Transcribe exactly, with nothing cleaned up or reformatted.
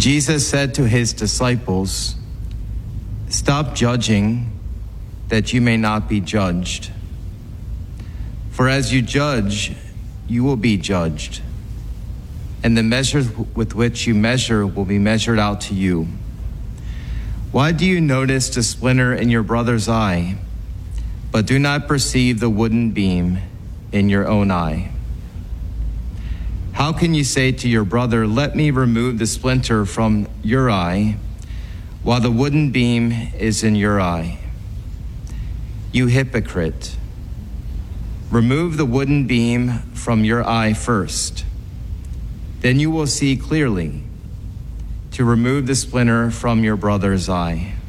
Jesus said to his disciples, "Stop judging, that you may not be judged. For as you judge, you will be judged, and the measure with which you measure will be measured out to you. Why do you notice the splinter in your brother's eye, but do not perceive the wooden beam in your own eye? How can you say to your brother, 'Let me remove the splinter from your eye,' while the wooden beam is in your eye? You hypocrite! Remove the wooden beam from your eye first. Then you will see clearly to remove the splinter from your brother's eye.